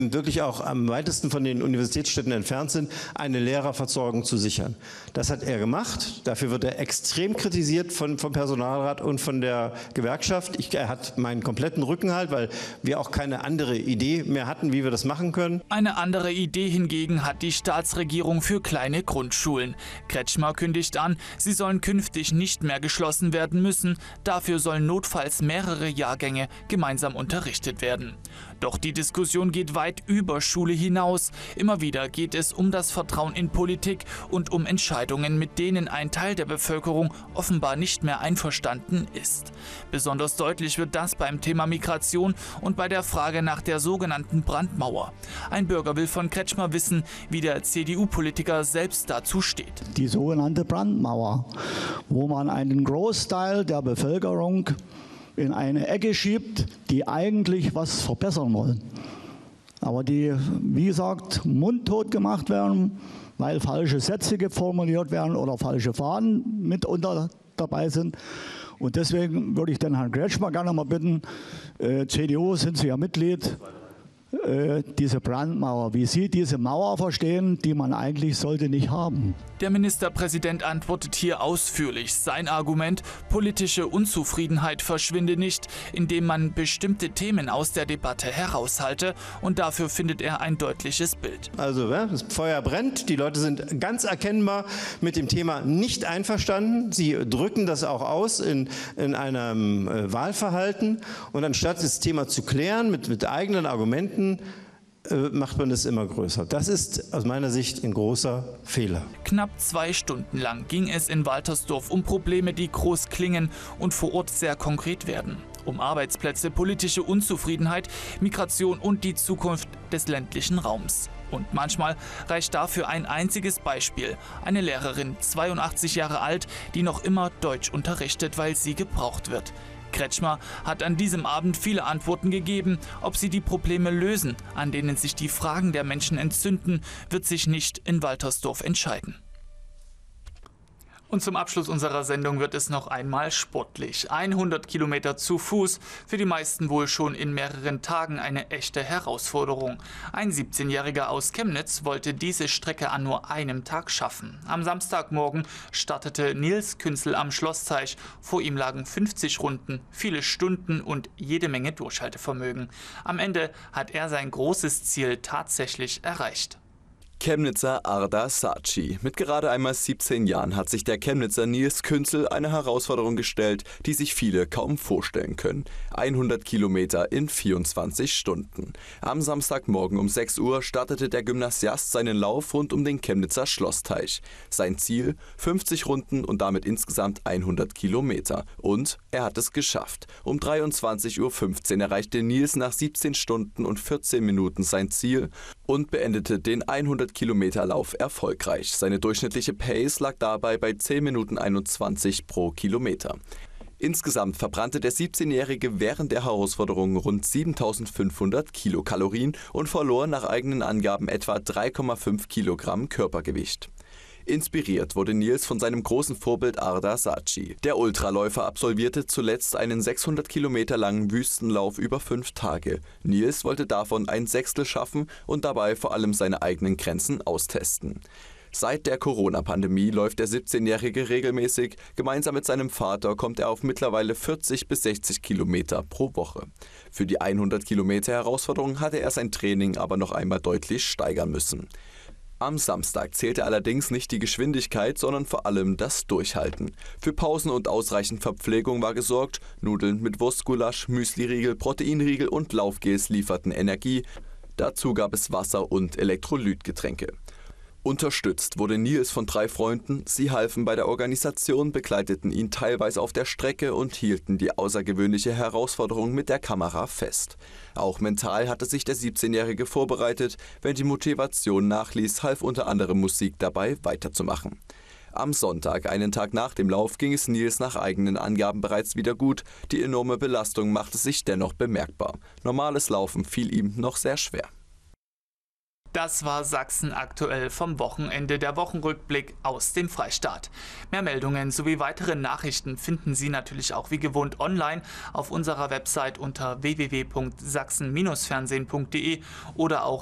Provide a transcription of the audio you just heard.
wirklich auch am weitesten von den Universitätsstädten entfernt sind, eine Lehrerversorgung zu sichern. Das hat er gemacht. Dafür wird er extrem kritisiert vom Personalrat und von der Gewerkschaft. Er hat meinen kompletten Rückenhalt, weil wir auch keine andere Idee mehr hatten, wie wir das machen können. Eine andere Idee hingegen hat die Staatsregierung für kleine Grundschulen. Kretschmer kündigt an, sie sollen künftig nicht mehr geschlossen werden müssen. Dafür sollen notfalls mehrere Jahrgänge gemeinsam unterrichtet werden. Doch die Diskussion geht weit über Schule hinaus. Immer wieder geht es um das Vertrauen in Politik und um Entscheidungen, mit denen ein Teil der Bevölkerung offenbar nicht mehr einverstanden ist. Besonders deutlich wird das beim Thema Migration und bei der Frage nach der sogenannten Brandmauer. Ein Bürger will von Kretschmer wissen, wie der CDU-Politiker selbst dazu steht. Die sogenannte Brandmauer, wo man einen Großteil der Bevölkerung in eine Ecke schiebt, die eigentlich was verbessern wollen. Aber die, wie gesagt, mundtot gemacht werden, weil falsche Sätze formuliert werden oder falsche Fahnen mitunter dabei sind. Und deswegen würde ich den Herrn Kretschmer gerne mal bitten, CDU sind Sie ja Mitglied, diese Brandmauer, wie Sie diese Mauer verstehen, die man eigentlich sollte nicht haben. Der Ministerpräsident antwortet hier ausführlich. Sein Argument: politische Unzufriedenheit verschwinde nicht, indem man bestimmte Themen aus der Debatte heraushalte, und dafür findet er ein deutliches Bild. Also das Feuer brennt, die Leute sind ganz erkennbar mit dem Thema nicht einverstanden. Sie drücken das auch aus in einem Wahlverhalten, und anstatt das Thema zu klären mit eigenen Argumenten, macht man es immer größer. Das ist aus meiner Sicht ein großer Fehler. Knapp 2 Stunden lang ging es in Waltersdorf um Probleme, die groß klingen und vor Ort sehr konkret werden. Um Arbeitsplätze, politische Unzufriedenheit, Migration und die Zukunft des ländlichen Raums. Und manchmal reicht dafür ein einziges Beispiel: eine Lehrerin, 82 Jahre alt, die noch immer Deutsch unterrichtet, weil sie gebraucht wird. Kretschmer hat an diesem Abend viele Antworten gegeben. Ob sie die Probleme lösen, an denen sich die Fragen der Menschen entzünden, wird sich nicht in Waltersdorf entscheiden. Und zum Abschluss unserer Sendung wird es noch einmal sportlich. 100 Kilometer zu Fuß, für die meisten wohl schon in mehreren Tagen eine echte Herausforderung. Ein 17-Jähriger aus Chemnitz wollte diese Strecke an nur einem Tag schaffen. Am Samstagmorgen startete Nils Künzel am Schlossteich. Vor ihm lagen 50 Runden, viele Stunden und jede Menge Durchhaltevermögen. Am Ende hat er sein großes Ziel tatsächlich erreicht. Chemnitzer Arda Saci. Mit gerade einmal 17 Jahren hat sich der Chemnitzer Nils Künzel eine Herausforderung gestellt, die sich viele kaum vorstellen können. 100 Kilometer in 24 Stunden. Am Samstagmorgen um 6 Uhr startete der Gymnasiast seinen Lauf rund um den Chemnitzer Schlossteich. Sein Ziel: 50 Runden und damit insgesamt 100 Kilometer. Und er hat es geschafft. Um 23:15 Uhr erreichte Nils nach 17 Stunden und 14 Minuten sein Ziel und beendete den 100-Kilometer-Lauf erfolgreich. Seine durchschnittliche Pace lag dabei bei 10 Minuten 21 pro Kilometer. Insgesamt verbrannte der 17-Jährige während der Herausforderung rund 7.500 Kilokalorien und verlor nach eigenen Angaben etwa 3,5 Kilogramm Körpergewicht. Inspiriert wurde Nils von seinem großen Vorbild Arda Saci. Der Ultraläufer absolvierte zuletzt einen 600 Kilometer langen Wüstenlauf über 5 Tage. Nils wollte davon ein Sechstel schaffen und dabei vor allem seine eigenen Grenzen austesten. Seit der Corona-Pandemie läuft der 17-Jährige regelmäßig. Gemeinsam mit seinem Vater kommt er auf mittlerweile 40 bis 60 Kilometer pro Woche. Für die 100 Kilometer Herausforderung hatte er sein Training aber noch einmal deutlich steigern müssen. Am Samstag zählte allerdings nicht die Geschwindigkeit, sondern vor allem das Durchhalten. Für Pausen und ausreichend Verpflegung war gesorgt. Nudeln mit Wurstgulasch, Müsliriegel, Proteinriegel und Laufgels lieferten Energie. Dazu gab es Wasser und Elektrolytgetränke. Unterstützt wurde Nils von 3 Freunden. Sie halfen bei der Organisation, begleiteten ihn teilweise auf der Strecke und hielten die außergewöhnliche Herausforderung mit der Kamera fest. Auch mental hatte sich der 17-Jährige vorbereitet. Wenn die Motivation nachließ, half unter anderem Musik dabei, weiterzumachen. Am Sonntag, einen Tag nach dem Lauf, ging es Nils nach eigenen Angaben bereits wieder gut. Die enorme Belastung machte sich dennoch bemerkbar. Normales Laufen fiel ihm noch sehr schwer. Das war Sachsen aktuell vom Wochenende, der Wochenrückblick aus dem Freistaat. Mehr Meldungen sowie weitere Nachrichten finden Sie natürlich auch wie gewohnt online auf unserer Website unter www.sachsen-fernsehen.de oder auch